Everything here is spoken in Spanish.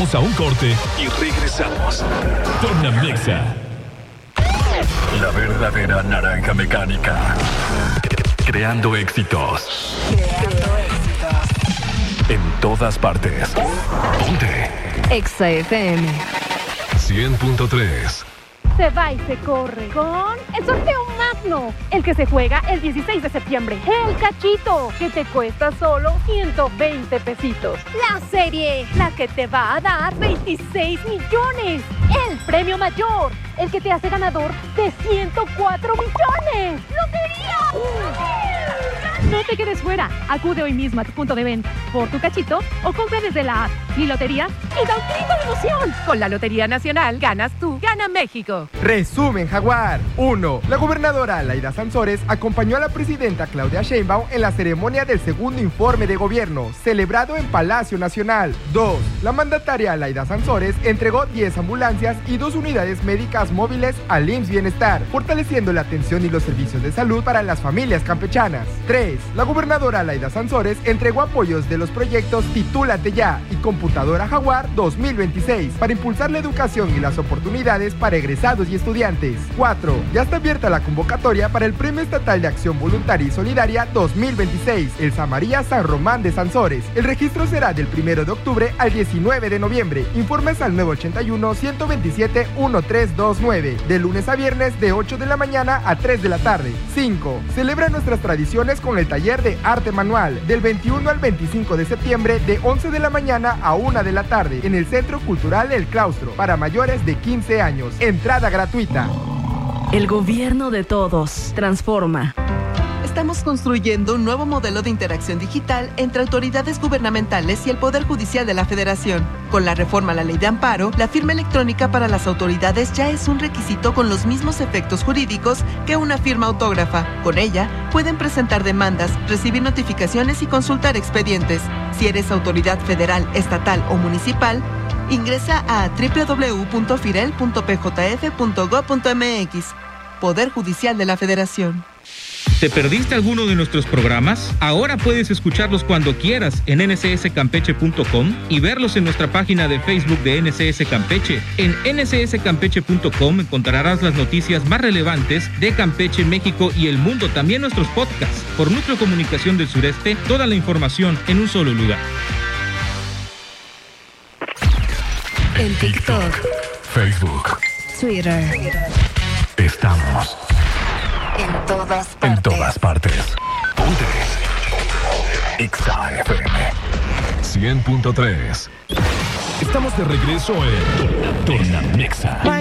Vamos a un corte y regresamos. Tornamexa. La verdadera naranja mecánica. Creando éxitos. En todas partes. Ponte. Exa FM 100.3. Se va y se corre con el sorteo magno, el que se juega el 16 de septiembre. El cachito, que te cuesta solo 120 pesitos. La serie, la que te va a dar 26 millones. El premio mayor, el que te hace ganador de 104 millones. ¡Lotería! No te quedes fuera. Acude hoy mismo a tu punto de venta por tu cachito o compra desde la app Mi Lotería y da un grito de emoción. Con la Lotería Nacional ganas tú, gana México. Resumen Jaguar. 1. La gobernadora Laida Sansores acompañó a la presidenta Claudia Sheinbaum en la ceremonia del segundo informe de gobierno, celebrado en Palacio Nacional. 2. La mandataria Laida Sansores entregó 10 ambulancias y 2 unidades médicas móviles al IMSS Bienestar, fortaleciendo la atención y los servicios de salud para las familias campechanas. 3. La gobernadora Laida Sansores entregó apoyos de los proyectos Titúlate Ya y Computadora Jaguar 2026 para impulsar la educación y las oportunidades para egresados y estudiantes. 4. Ya está abierta la convocatoria para el Premio Estatal de Acción Voluntaria y Solidaria 2026, Elsa María San Román de Sansores. El registro será del 1 de octubre al 19 de noviembre. Informes al 981-127-1329, de lunes a viernes de 8 de la mañana a 3 de la tarde. 5. Celebra nuestras tradiciones con el taller de arte manual del 21 al 25 de septiembre de 11 de la mañana a 1 de la tarde en el Centro Cultural El Claustro para mayores de 15 años. Entrada gratuita. El gobierno de todos. Transforma. Estamos construyendo un nuevo modelo de interacción digital entre autoridades gubernamentales y el Poder Judicial de la Federación. Con la reforma a la Ley de Amparo, la firma electrónica para las autoridades ya es un requisito con los mismos efectos jurídicos que una firma autógrafa. Con ella, pueden presentar demandas, recibir notificaciones y consultar expedientes. Si eres autoridad federal, estatal o municipal, ingresa a www.firel.pjf.gov.mx. Poder Judicial de la Federación. ¿Te perdiste alguno de nuestros programas? Ahora puedes escucharlos cuando quieras en ncscampeche.com y verlos en nuestra página de Facebook de NCS Campeche. En ncscampeche.com encontrarás las noticias más relevantes de Campeche, México y el mundo. También nuestros podcasts. Por Núcleo Comunicación del Sureste, toda la información en un solo lugar. En TikTok, Facebook, Twitter. Estamos En todas partes. en todas partes. Ponte. Exa FM 100.3. Estamos de regreso en Tornamexa.